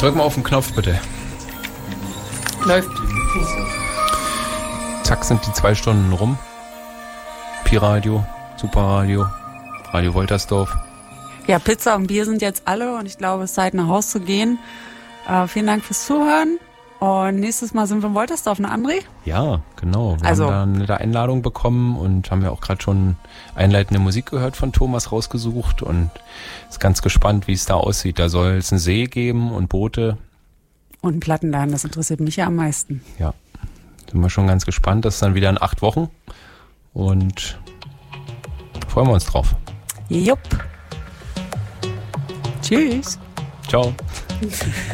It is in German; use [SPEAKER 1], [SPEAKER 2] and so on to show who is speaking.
[SPEAKER 1] Drück mal auf den Knopf, bitte.
[SPEAKER 2] Läuft.
[SPEAKER 1] Zack, sind die 2 Stunden rum. Pi-Radio, Superradio, Radio Woltersdorf.
[SPEAKER 2] Ja, Pizza und Bier sind jetzt alle und ich glaube, es ist Zeit, nach Hause zu gehen. Vielen Dank fürs Zuhören. Und nächstes Mal sind wir in Woltersdorf, ne, André?
[SPEAKER 1] Ja, genau. Wir
[SPEAKER 2] Also,
[SPEAKER 1] haben da eine nette Einladung bekommen und haben ja auch gerade schon einleitende Musik gehört von Thomas rausgesucht und ist ganz gespannt, wie es da aussieht. Da soll es einen See geben und Boote.
[SPEAKER 2] und ein Plattenladen, das interessiert mich ja am meisten.
[SPEAKER 1] Ja, sind wir schon ganz gespannt. Das ist dann wieder in 8 Wochen und freuen wir uns drauf.
[SPEAKER 2] Jupp. Tschüss.
[SPEAKER 1] Ciao.